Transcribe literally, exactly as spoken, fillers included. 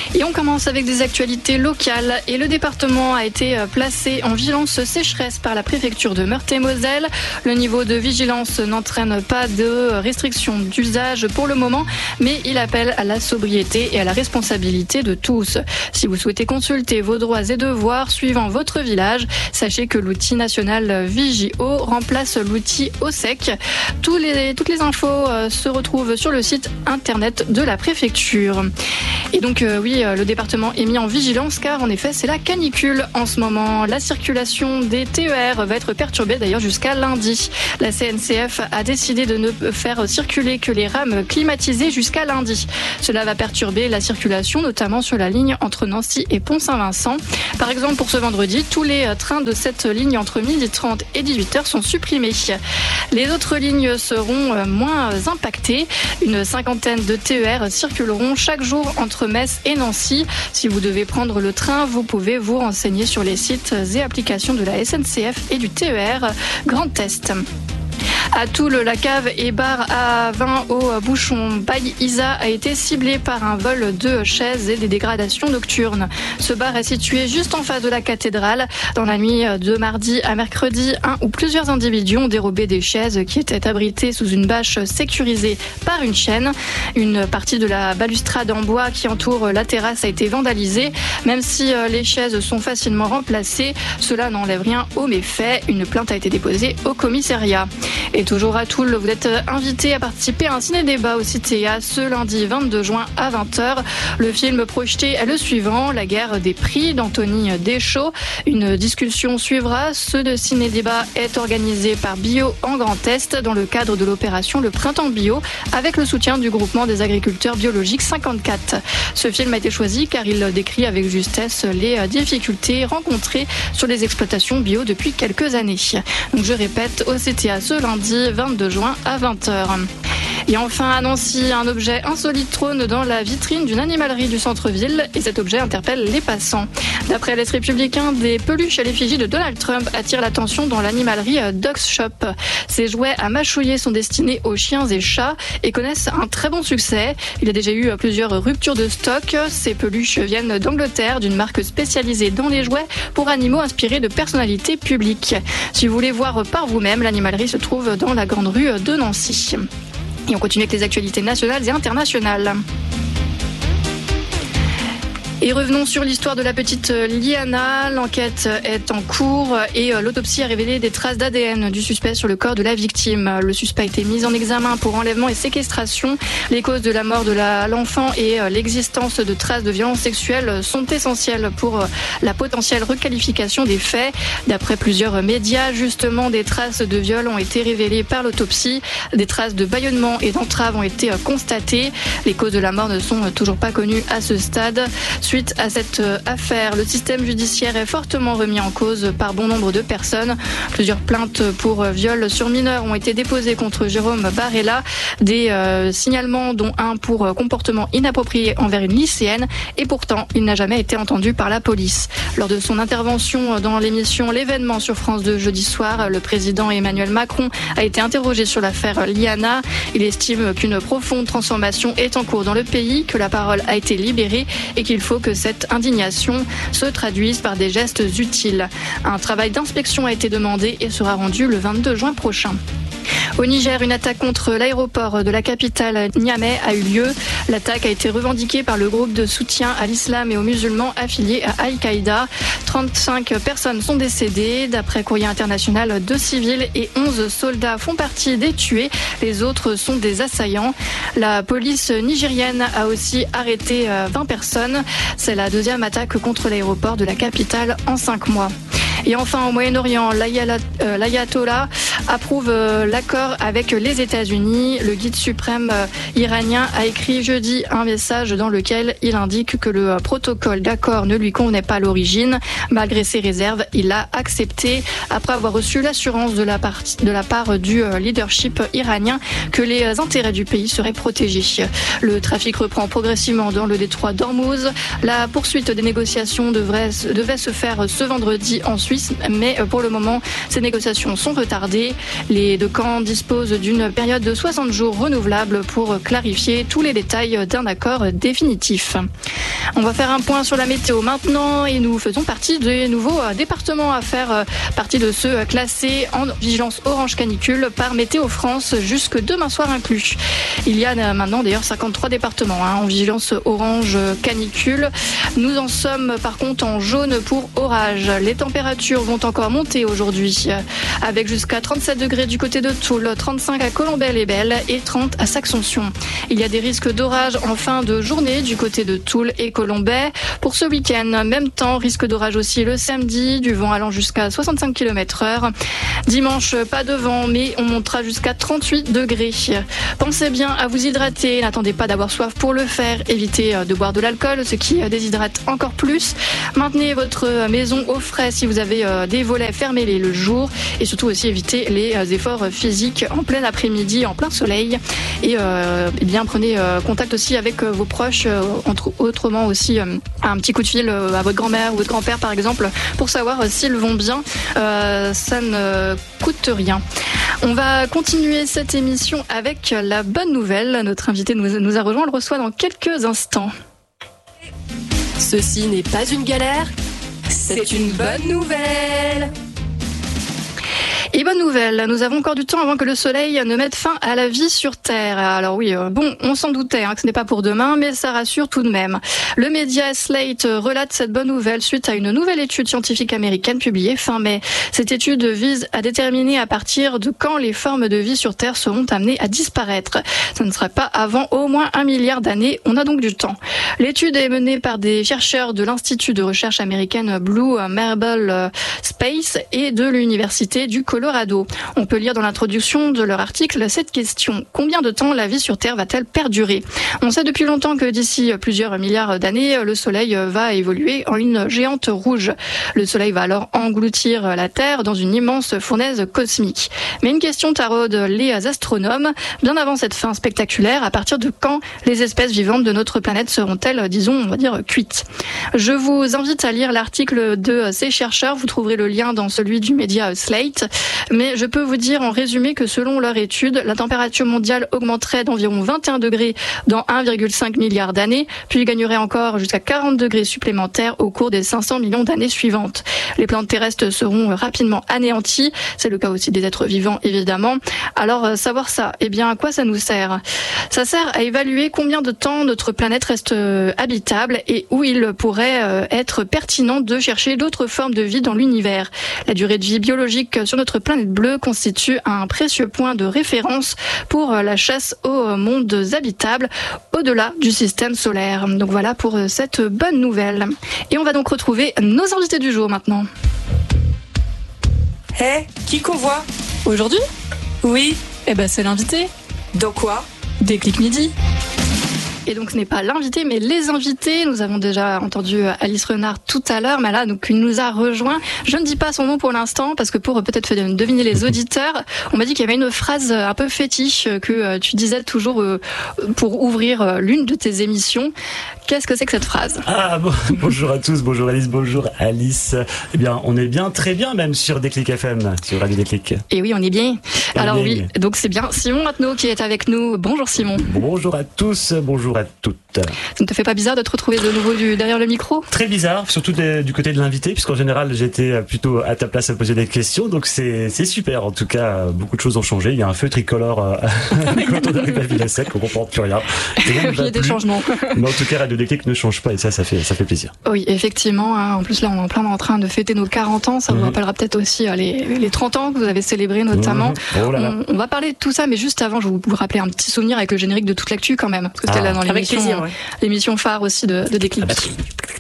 Et on commence avec des actualités locales. Et le département a été placé en vigilance sécheresse par la préfecture de Meurthe-et-Moselle. Le niveau de vigilance n'entraîne pas de restrictions d'usage pour le moment, mais il appelle à la sobriété et à la responsabilité de tous. Si vous souhaitez consulter vos droits et devoirs suivant votre village, sachez que l'outil national Vigio remplace l'outil OSEC. Tous les, toutes les infos se retrouvent sur le site internet de la préfecture. Et donc euh, oui, le département est mis en vigilance car en effet c'est la canicule en ce moment. La circulation des T E R va être perturbée d'ailleurs jusqu'à lundi. La C N C F a décidé de ne faire circuler que les rames climatisées jusqu'à lundi. Cela va perturber la circulation notamment sur la ligne entre Nancy et Pont-Saint-Vincent. Par exemple pour ce vendredi, tous les trains de cette ligne entre midi trente et dix-huit heures sont supprimés. Les autres lignes seront moins impactées. Une cinquantaine de T E R circuleront chaque jour entre Metz et Nancy. Si vous devez prendre le train, vous pouvez vous renseigner sur les sites et applications de la S N C F et du T E R Grand Est. À Toul, la cave et bar à vin au bouchon Bail Isa a été ciblée par un vol de chaises et des dégradations nocturnes. Ce bar est situé juste en face de la cathédrale. Dans la nuit de mardi à mercredi, un ou plusieurs individus ont dérobé des chaises qui étaient abritées sous une bâche sécurisée par une chaîne. Une partie de la balustrade en bois qui entoure la terrasse a été vandalisée. Même si les chaises sont facilement remplacées, cela n'enlève rien aux méfaits. Une plainte a été déposée au commissariat. Et toujours à Toul, vous êtes invité à participer à un ciné-débat au Citéa ce lundi vingt-deux juin à vingt heures. Le film projeté est le suivant, La guerre des prix d'Anthony Deschaux. Une discussion suivra. Ce ciné-débat est organisé par Bio en Grand Est dans le cadre de l'opération Le Printemps Bio avec le soutien du groupement des agriculteurs biologiques cinquante-quatre. Ce film a été choisi car il décrit avec justesse les difficultés rencontrées sur les exploitations bio depuis quelques années. Donc je répète, au Citéa ce lundi vingt-deux juin à vingt heures. Et enfin, à Nancy, un objet insolite trône dans la vitrine d'une animalerie du centre-ville et cet objet interpelle les passants. D'après l'Est républicain, des peluches à l'effigie de Donald Trump attirent l'attention dans l'animalerie Dogs Shop. Ces jouets à mâchouiller sont destinés aux chiens et chats et connaissent un très bon succès. Il y a déjà eu plusieurs ruptures de stock. Ces peluches viennent d'Angleterre, d'une marque spécialisée dans les jouets pour animaux inspirés de personnalités publiques. Si vous voulez voir par vous-même, l'animalerie se trouve dans la grande rue de Nancy. Et on continue avec les actualités nationales et internationales. Et revenons sur l'histoire de la petite Liana. L'enquête est en cours et l'autopsie a révélé des traces d'A D N du suspect sur le corps de la victime. Le suspect a été mis en examen pour enlèvement et séquestration. Les causes de la mort de la, l'enfant et l'existence de traces de violences sexuelles sont essentielles pour la potentielle requalification des faits. D'après plusieurs médias, justement, des traces de viol ont été révélées par l'autopsie. Des traces de bâillonnement et d'entrave ont été constatées. Les causes de la mort ne sont toujours pas connues à ce stade. Suite à cette affaire, le système judiciaire est fortement remis en cause par bon nombre de personnes. Plusieurs plaintes pour viol sur mineurs ont été déposées contre Jérôme Barella. Des euh, signalements dont un pour comportement inapproprié envers une lycéenne. Et pourtant, il n'a jamais été entendu par la police. Lors de son intervention dans l'émission L'événement sur France deux jeudi soir, le président Emmanuel Macron a été interrogé sur l'affaire Liana. Il estime qu'une profonde transformation est en cours dans le pays, que la parole a été libérée et qu'il faut que cette indignation se traduise par des gestes utiles. Un travail d'inspection a été demandé et sera rendu le vingt-deux juin prochain. Au Niger, une attaque contre l'aéroport de la capitale Niamey a eu lieu. L'attaque a été revendiquée par le groupe de soutien à l'islam et aux musulmans affiliés à Al-Qaïda. trente-cinq personnes sont décédées. D'après Courrier International, deux civils et onze soldats font partie des tués. Les autres sont des assaillants. La police nigérienne a aussi arrêté vingt personnes. C'est la deuxième attaque contre l'aéroport de la capitale en cinq mois. Et enfin, au Moyen-Orient, l'ayatollah approuve l'accord avec les États-Unis. Le guide suprême iranien a écrit jeudi un message dans lequel il indique que le protocole d'accord ne lui convenait pas à l'origine. Malgré ses réserves, il l'a accepté après avoir reçu l'assurance de la part, de la part du leadership iranien que les intérêts du pays seraient protégés. Le trafic reprend progressivement dans le détroit d'Ormuz. La poursuite des négociations devrait, devait se faire ce vendredi en Suisse, mais pour le moment, ces négociations sont retardées. Les deux camps fabricant dispose d'une période de soixante jours renouvelable pour clarifier tous les détails d'un accord définitif. On va faire un point sur la météo maintenant et nous faisons partie des nouveaux départements à faire partie de ceux classés en vigilance orange canicule par Météo France jusque demain soir inclus. Il y a maintenant d'ailleurs cinquante-trois départements hein, en vigilance orange canicule. Nous en sommes par contre en jaune pour orage. Les températures vont encore monter aujourd'hui avec jusqu'à trente-sept degrés du côté de Toul, trente-cinq à Colombey-les-Belles et trente à Saxonsion. Il y a des risques d'orage en fin de journée du côté de Toul et Colombey. Pour ce week-end, même temps, risque d'orage aussi le samedi, du vent allant jusqu'à soixante-cinq kilomètres heure. Dimanche, pas de vent, mais on montera jusqu'à trente-huit degrés. Pensez bien à vous hydrater, n'attendez pas d'avoir soif pour le faire. Évitez de boire de l'alcool, ce qui déshydrate encore plus. Maintenez votre maison au frais si vous avez des volets, fermez-les le jour. Et surtout aussi évitez les efforts physiques en plein après-midi, en plein soleil. Et euh, eh bien prenez euh, contact aussi avec euh, vos proches, euh, entre autrement aussi euh, un petit coup de fil euh, à votre grand-mère ou votre grand-père par exemple pour savoir euh, s'ils vont bien. Euh, ça ne coûte rien. On va continuer cette émission avec la bonne nouvelle. Notre invité nous, nous a rejoint, on le reçoit dans quelques instants. Ceci n'est pas une galère, c'est une bonne nouvelle. Et bonne nouvelle, nous avons encore du temps avant que le soleil ne mette fin à la vie sur Terre. Alors oui, euh, bon, on s'en doutait hein, que ce n'est pas pour demain, mais ça rassure tout de même. Le média Slate relate cette bonne nouvelle suite à une nouvelle étude scientifique américaine publiée fin mai. Cette étude vise à déterminer à partir de quand les formes de vie sur Terre seront amenées à disparaître. Ce ne serait pas avant au moins un milliard d'années, on a donc du temps. L'étude est menée par des chercheurs de l'Institut de recherche américaine Blue Marble Space et de l'Université du Colorado. On peut lire dans l'introduction de leur article cette question. Combien de temps la vie sur Terre va-t-elle perdurer ? On sait depuis longtemps que d'ici plusieurs milliards d'années, le Soleil va évoluer en une géante rouge. Le Soleil va alors engloutir la Terre dans une immense fournaise cosmique. Mais une question taraude les astronomes. Bien avant cette fin spectaculaire, à partir de quand les espèces vivantes de notre planète seront-elles, disons, on va dire, cuites ? Je vous invite à lire l'article de ces chercheurs. Vous trouverez le lien dans celui du média Slate. Mais je peux vous dire en résumé que selon leur étude, la température mondiale augmenterait d'environ vingt et un degrés dans un virgule cinq milliard d'années, puis gagnerait encore jusqu'à quarante degrés supplémentaires au cours des cinq cents millions d'années suivantes. Les plantes terrestres seront rapidement anéanties, c'est le cas aussi des êtres vivants évidemment. Alors savoir ça, eh bien à quoi ça nous sert ? Ça sert à évaluer combien de temps notre planète reste habitable et où il pourrait être pertinent de chercher d'autres formes de vie dans l'univers. La durée de vie biologique sur notre planète bleue constitue un précieux point de référence pour la chasse aux mondes habitables au-delà du système solaire. Donc voilà pour cette bonne nouvelle. Et on va donc retrouver nos invités du jour maintenant. Hé, hey, qui qu'on voit aujourd'hui ? Oui. Eh ben c'est l'invité. Dans quoi ? Déclic Midi. Et donc ce n'est pas l'invité, mais les invités. Nous avons déjà entendu Alice Renard tout à l'heure, mais là, donc il nous a rejoint. Je ne dis pas son nom pour l'instant, parce que pour peut-être deviner les auditeurs, on m'a dit qu'il y avait une phrase un peu fétiche que tu disais toujours pour ouvrir l'une de tes émissions. Qu'est-ce que c'est que cette phrase ? Ah, bon, bonjour à tous, bonjour Alice, bonjour Alice. Eh bien, on est bien, très bien même sur Déclic F M, sur Radio Déclic. Et oui, on est bien. On Alors est oui, bien. donc c'est bien Simon Mateneau qui est avec nous. Bonjour Simon. Bonjour à tous, bonjour à toutes. Ça ne te fait pas bizarre de te retrouver de nouveau du, derrière le micro ? Très bizarre, surtout de, du côté de l'invité, puisqu'en général j'étais plutôt à ta place à poser des questions, donc c'est, c'est super. En tout cas, beaucoup de choses ont changé. Il y a un feu tricolore euh, quand on arrive à Villa-Sec, on comprend plus rien. Il y a des changements. Mais en tout cas, Radio Déclic ne change pas et ça, ça fait, ça fait plaisir. Oui, effectivement. Hein. En plus, là, on est en plein en train de fêter nos quarante ans. Ça vous mmh. rappellera peut-être aussi les, les trente ans que vous avez célébrés notamment. Mmh. Oh là là. On, on va parler de tout ça, mais juste avant, je vais vous rappeler un petit souvenir avec le générique de toute l'actu quand même. Parce que c'était ah. là dans l'émission, plaisir, ouais. l'émission phare aussi de, de Déclic. Ah bah,